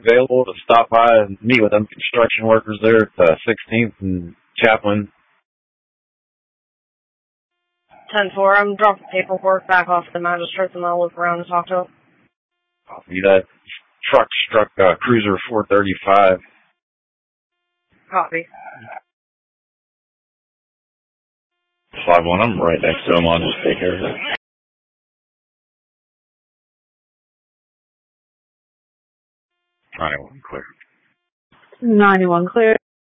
available to stop by and meet with them construction workers there at 16th and Chaplin. 10-4, I'm dropping paperwork back off the magistrates and I'll look around and talk to them. Copy that. Truck struck Cruiser 435. Copy. 5-1, I'm right next to him. I'll just take care of it. 91 clear. 91 clear.